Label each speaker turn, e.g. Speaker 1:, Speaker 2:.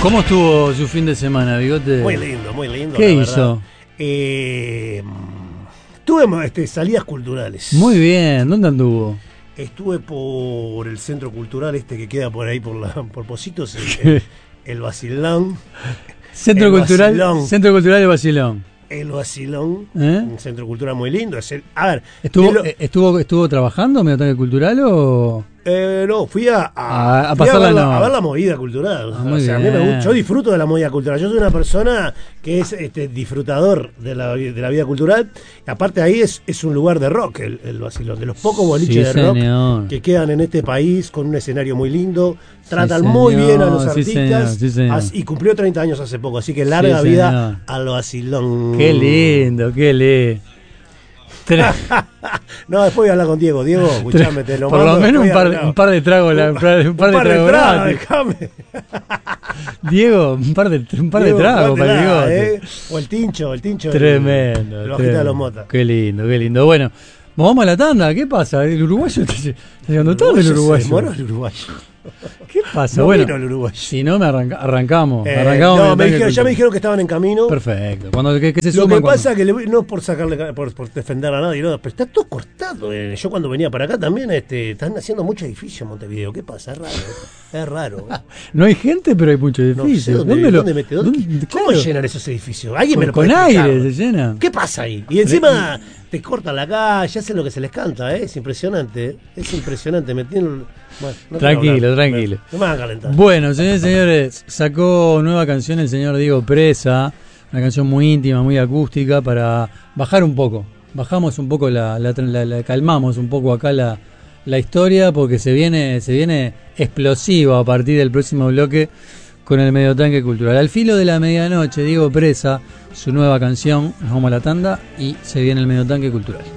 Speaker 1: ¿Cómo estuvo su fin de semana, Bigote?
Speaker 2: Muy lindo, muy lindo.
Speaker 1: ¿Qué hizo?
Speaker 2: Tuve salidas culturales.
Speaker 1: Muy bien, ¿dónde anduvo?
Speaker 2: Estuve por el centro cultural que queda por ahí, por Positos, el Basilón.
Speaker 1: Centro Cultural de Basilón.
Speaker 2: El Basilón, un centro cultural muy lindo.
Speaker 1: ¿Estuvo trabajando en Mediotanque Cultural o...?
Speaker 2: No, fui a
Speaker 1: ver
Speaker 2: la movida cultural. A mí me gusta, yo disfruto de la movida cultural. Yo soy una persona que es disfrutador de la vida cultural. Y aparte ahí es un lugar de rock, el Basilón, de los pocos boliches de rock que quedan en este país, con un escenario muy lindo. Tratan muy bien a los artistas. Y cumplió 30 años hace poco, así que larga vida al Basilón.
Speaker 1: Qué lindo, qué lindo.
Speaker 2: No, después voy a hablar con Diego. Diego, escuchame, te lo
Speaker 1: por
Speaker 2: mando.
Speaker 1: Por lo menos un par de tragos. Un par de tragos,
Speaker 2: déjame.
Speaker 1: Diego, un par de tragos para Bigote.
Speaker 2: O el tincho.
Speaker 1: Tremendo.
Speaker 2: El bajita de los motas.
Speaker 1: Qué lindo. Bueno, vamos a la tanda. ¿Qué pasa? El uruguayo está llegando tarde, el uruguayo.
Speaker 2: Se demoró el uruguayo.
Speaker 1: ¿Qué pasa?
Speaker 2: No,
Speaker 1: bueno,
Speaker 2: si
Speaker 1: no arrancamos.
Speaker 2: Ya me dijeron que estaban en camino.
Speaker 1: Perfecto. Cuando se
Speaker 2: Lo que pasa es que no es por sacarle, por defender a nadie, no, pero está todo cortado. Yo cuando venía para acá también están haciendo mucho edificio en Montevideo. ¿Qué pasa? Es raro.
Speaker 1: No hay gente, pero hay muchos edificios.
Speaker 2: No sé ¿Cómo llenan esos edificios? ¿Alguien me lo puede
Speaker 1: explicar?
Speaker 2: Con
Speaker 1: aire se llena.
Speaker 2: ¿Qué pasa ahí? Y encima te cortan la calle, hacen lo que se les canta, es impresionante. Me tienen... Bueno,
Speaker 1: tranquilo.
Speaker 2: No me van a calentar.
Speaker 1: Bueno, señores, sacó nueva canción el señor Diego Presa, una canción muy íntima, muy acústica, para bajar un poco. Bajamos un poco, calmamos un poco acá la historia, porque se viene explosivo a partir del próximo bloque con el Mediotanque Cultural. Al filo de la medianoche, Diego Presa, su nueva canción, nos vamos a la tanda y se viene el Mediotanque Cultural.